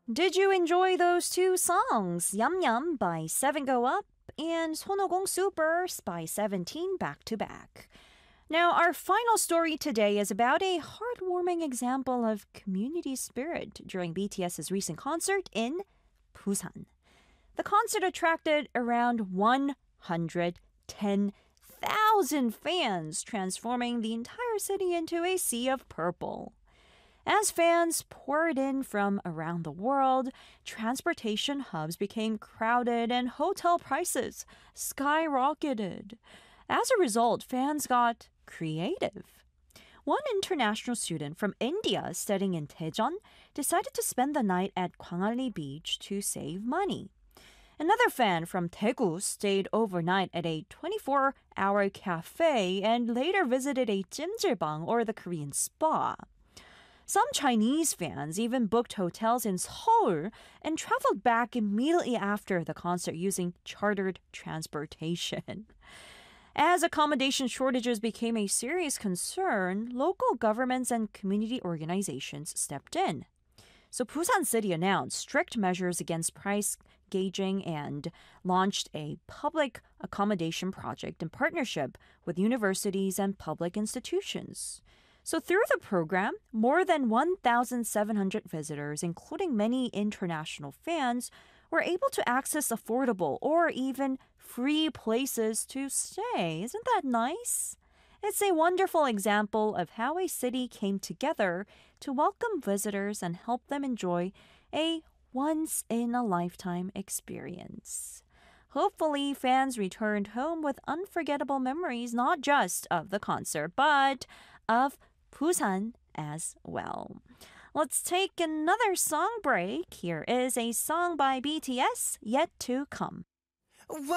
Did you enjoy those two songs, Yum Yum by 7 Go Up and Sonogong Supers by 17 back to back? Now, our final story today is about a heartwarming example of community spirit during BTS's recent concert in Busan. The concert attracted around 110,000 fans, transforming the entire city into a sea of purple. As fans poured in from around the world, transportation hubs became crowded and hotel prices skyrocketed. As a result, fans got creative. One international student from India studying in Daejeon decided to spend the night at Gwangalli Beach to save money. Another fan from Daegu stayed overnight at a 24-hour cafe and later visited a jjimjilbang or the Korean spa. Some Chinese fans even booked hotels in Seoul and traveled back immediately after the concert using chartered transportation. As accommodation shortages became a serious concern, local governments and community organizations stepped in. So Busan City announced strict measures against price gauging and launched a public accommodation project in partnership with universities and public institutions. So through the program, more than 1,700 visitors, including many international fans, were able to access affordable or even free places to stay. Isn't that nice? It's a wonderful example of how a city came together to welcome visitors and help them enjoy a once-in-a-lifetime experience. Hopefully, fans returned home with unforgettable memories, not just of the concert, but of Busan as well. Let's take another song break. Here is a song by BTS, Yet to Come.